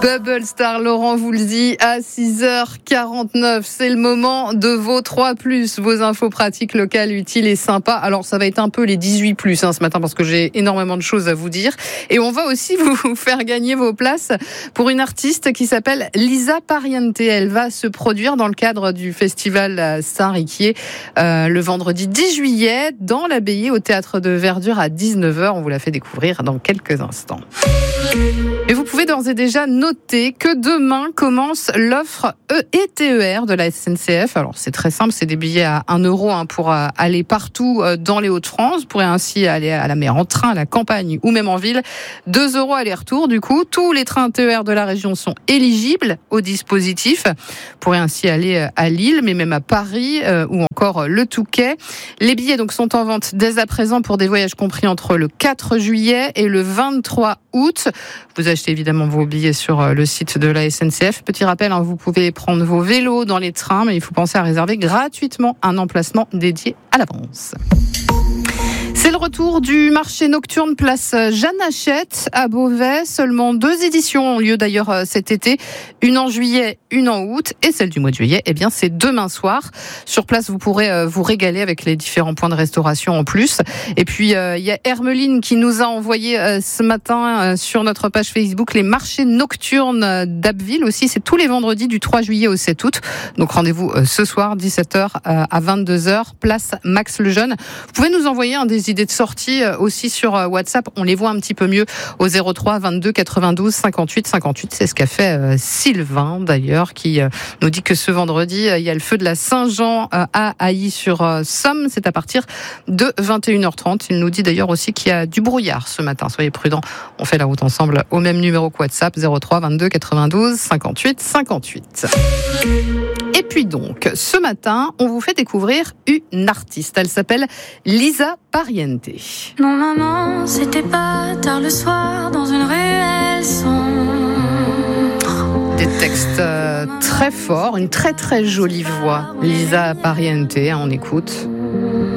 Bubble Star, Laurent vous le dit, à 6h49. C'est le moment de vos 3+, vos infos pratiques, locales, utiles et sympas. Alors, ça va être un peu les 18+, ce matin, parce que j'ai énormément de choses à vous dire. Et on va aussi vous faire gagner vos places pour une artiste qui s'appelle Lisa Pariente. Elle va se produire dans le cadre du festival Saint-Riquier le vendredi 10 juillet dans l'Abbaye au Théâtre de Verdure à 19h. On vous la fait découvrir dans quelques instants. Et vous pouvez d'ores et déjà noter que demain commence l'offre TER de la SNCF. Alors c'est très simple, c'est des billets à 1 euro pour aller partout dans les Hauts-de-France. Vous pourrez ainsi aller à la mer en train, à la campagne ou même en ville. 2 euros aller-retour du coup. Tous les trains TER de la région sont éligibles au dispositif. Vous pourrez ainsi aller à Lille, mais même à Paris ou encore le Touquet. Les billets donc sont en vente dès à présent pour des voyages compris entre le 4 juillet et le 23 août. Vous achetez évidemment vos billets sur le site de la SNCF. Petit rappel, vous pouvez prendre vos vélos dans les trains, mais il faut penser à réserver gratuitement un emplacement dédié à l'avance. C'est le retour du marché nocturne place Jeanne Hachette à Beauvais. Seulement 2 éditions ont lieu d'ailleurs cet été. Une en juillet, une en août. Et celle du mois de juillet, c'est demain soir. Sur place, vous pourrez vous régaler avec les différents points de restauration en plus. Et puis, il y a Hermeline qui nous a envoyé ce matin sur notre page Facebook les marchés nocturnes d'Abbeville aussi. C'est tous les vendredis du 3 juillet au 7 août. Donc rendez-vous ce soir, 17h à 22h, place Max Lejeune. Vous pouvez nous envoyer des idées de sortie aussi sur WhatsApp. On les voit un petit peu mieux au 03 22 92 58 58. C'est ce qu'a fait Sylvain d'ailleurs, qui nous dit que ce vendredi, il y a le feu de la Saint-Jean à Ailly-sur-Somme. C'est à partir de 21h30. Il nous dit d'ailleurs aussi qu'il y a du brouillard ce matin. Soyez prudents. On fait la route ensemble au même numéro que WhatsApp, 03 22 92 58 58. Et puis donc, ce matin, on vous fait découvrir une artiste. Elle s'appelle Lisa Pariente. Non maman, c'était pas tard le soir dans une ruelle sombre. Des textes très forts, une très très jolie voix. Lisa Pariente, on écoute.